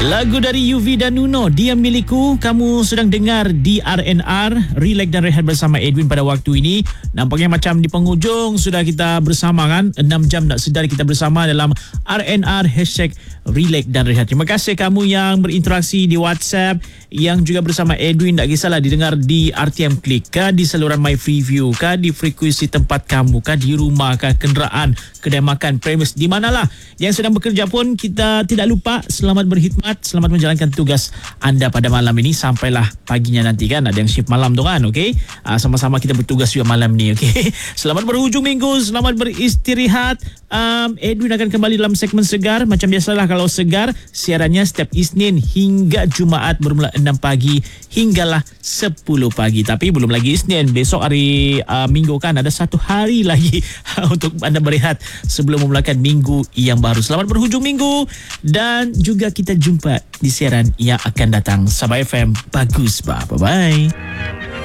Lagu dari Yuvi dan Nuno, Dia Milikku. Kamu sedang dengar di RNR, Relax dan Rehat bersama Edwin pada waktu ini. Nampaknya macam di penghujung sudah kita bersama kan. 6 jam nak sedar kita bersama dalam RNR #Relax dan Rehat. Terima kasih kamu yang berinteraksi di WhatsApp, yang juga bersama Edwin. Tak kisahlah didengar di RTM Klik kah, di saluran My Freeview kah, di frekuensi tempat kamu kah, di rumah kah, kenderaan, kedai makan, premis, di manalah yang sedang bekerja pun, kita tidak lupa selamat berkhidmat, selamat menjalankan tugas anda pada malam ini sampailah paginya nanti kan. Ada yang shift malam tu kan, okey? Sama-sama kita bertugas juga malam ni, okey? Selamat berhujung minggu, selamat beristirahat. Edwin akan kembali dalam segmen Segar. Macam biasalah kalau Segar, siarannya setiap Isnin hingga Jumaat bermula 6 pagi hinggalah 10 pagi. Tapi belum lagi Isnin, besok hari Minggu kan, ada satu hari lagi untuk anda berehat sebelum memulakan minggu yang baru. Selamat berhujung minggu dan juga kita jumpa di siaran yang akan datang. Sabah FM, bagus bah. Bye-bye.